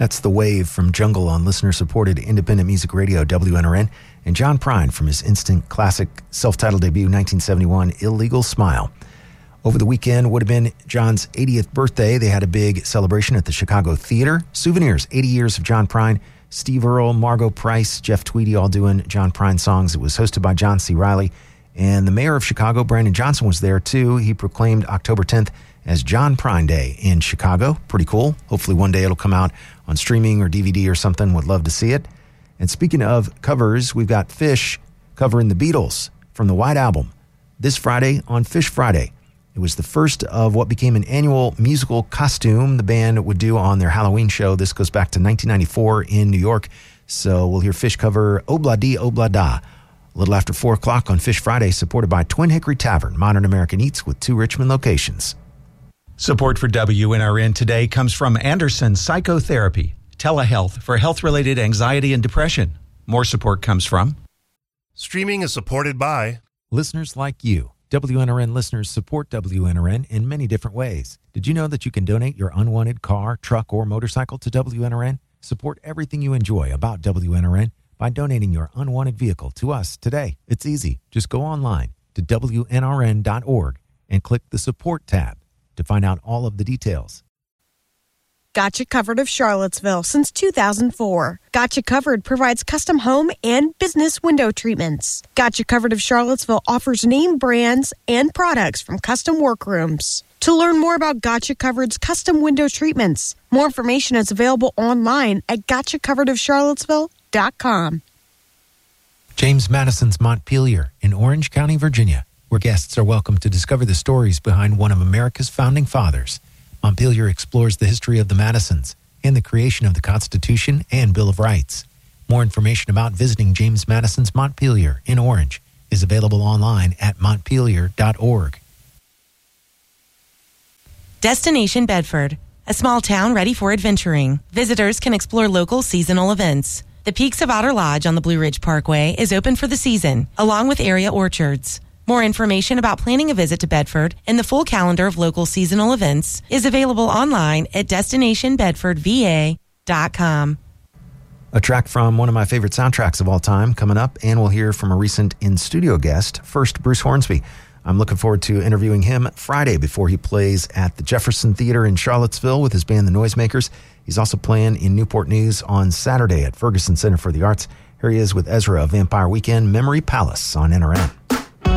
That's The Wave from Jungle on listener-supported independent music radio WNRN, and John Prine from his instant classic self-titled debut 1971, Illegal Smile. Over the weekend would have been John's 80th birthday. They had a big celebration at the Chicago Theater. Souvenirs, 80 years of John Prine. Steve Earle, Margot Price, Jeff Tweedy all doing John Prine songs. It was hosted by John C. Reilly. And the mayor of Chicago, Brandon Johnson, was there too. He proclaimed October 10th as John Prine Day in Chicago. Pretty cool. Hopefully one day it'll come out on streaming or DVD or something. Would love to see it. And speaking of covers, we've got Phish covering the Beatles from the White Album this Friday on Phish Friday. It was the first of what became an annual musical costume the band would do on their Halloween show. This goes back to 1994 in New York. So we'll hear Phish cover Obla Di Obla Da a little after 4 o'clock on Phish Friday, supported by Twin Hickory Tavern, modern American eats with 2 Richmond locations. Support for WNRN today comes from Anderson Psychotherapy, telehealth for health-related anxiety and depression. More support comes from Streaming is supported by listeners like you. WNRN listeners support WNRN in many different ways. Did you know that you can donate your unwanted car, truck, or motorcycle to WNRN? Support everything you enjoy about WNRN by donating your unwanted vehicle to us today. It's easy. Just go online to WNRN.org and click the Support tab to find out all of the details. Gotcha Covered of Charlottesville since 2004. Gotcha Covered provides custom home and business window treatments. Gotcha Covered of Charlottesville offers name brands and products from custom workrooms. To learn more about Gotcha Covered's custom window treatments, more information is available online at gotchacoveredofcharlottesville.com. James Madison's Montpelier in Orange County, Virginia, where guests are welcome to discover the stories behind one of America's founding fathers. Montpelier explores the history of the Madisons and the creation of the Constitution and Bill of Rights. More information about visiting James Madison's Montpelier in Orange is available online at montpelier.org. Destination Bedford, a small town ready for adventuring. Visitors can explore local seasonal events. The Peaks of Otter Lodge on the Blue Ridge Parkway is open for the season, along with area orchards. More information about planning a visit to Bedford and the full calendar of local seasonal events is available online at destinationbedfordva.com. A track from one of my favorite soundtracks of all time coming up, and we'll hear from a recent in-studio guest. First, Bruce Hornsby. I'm looking forward to interviewing him Friday before he plays at the Jefferson Theater in Charlottesville with his band, The Noisemakers. He's also playing in Newport News on Saturday at Ferguson Center for the Arts. Here he is with Ezra of Vampire Weekend, Memory Palace on NRN.